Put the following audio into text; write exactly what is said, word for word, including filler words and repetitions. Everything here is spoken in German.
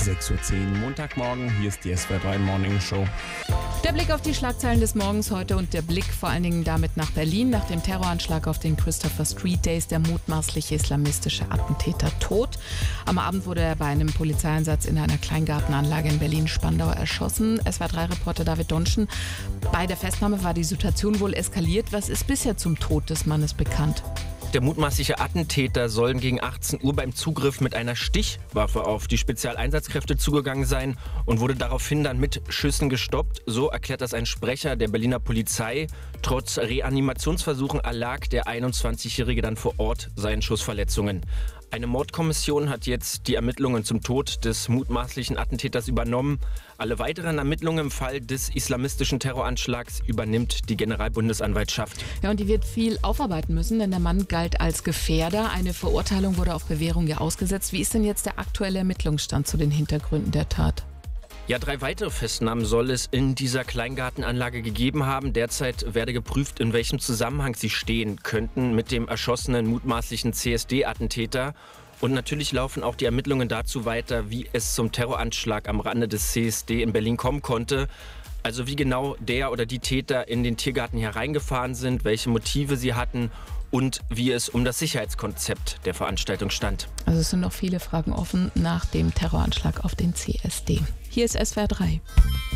sechs Uhr zehn Montagmorgen, hier ist die S W R drei Morning Show. Der Blick auf die Schlagzeilen des Morgens heute und der Blick vor allen Dingen damit nach Berlin. Nach dem Terroranschlag auf den Christopher Street Days, der mutmaßliche islamistische Attentäter tot. Am Abend wurde er bei einem Polizeieinsatz in einer Kleingartenanlage in Berlin-Spandau erschossen. S W R drei Reporter David Donschen. Bei der Festnahme war die Situation wohl eskaliert. Was ist bisher zum Tod des Mannes bekannt? Der mutmaßliche Attentäter sollen gegen achtzehn Uhr beim Zugriff mit einer Stichwaffe auf die Spezialeinsatzkräfte zugegangen sein und wurde daraufhin dann mit Schüssen gestoppt. So erklärt das ein Sprecher der Berliner Polizei. Trotz Reanimationsversuchen erlag der einundzwanzigjährige dann vor Ort seinen Schussverletzungen. Eine Mordkommission hat jetzt die Ermittlungen zum Tod des mutmaßlichen Attentäters übernommen. Alle weiteren Ermittlungen im Fall des islamistischen Terroranschlags übernimmt die Generalbundesanwaltschaft. Ja, und die wird viel aufarbeiten müssen, denn der Mann galt als Gefährder. Eine Verurteilung wurde auf Bewährung ja ausgesetzt. Wie ist denn jetzt der aktuelle Ermittlungsstand zu den Hintergründen der Tat? Ja, drei weitere Festnahmen soll es in dieser Kleingartenanlage gegeben haben. Derzeit werde geprüft, in welchem Zusammenhang sie stehen könnten mit dem erschossenen mutmaßlichen C S D-Attentäter. Und natürlich laufen auch die Ermittlungen dazu weiter, wie es zum Terroranschlag am Rande des C S D in Berlin kommen konnte. Also wie genau der oder die Täter in den Tiergarten hereingefahren sind, welche Motive sie hatten und wie es um das Sicherheitskonzept der Veranstaltung stand. Also es sind noch viele Fragen offen nach dem Terroranschlag auf den C S D. Hier ist S W R drei.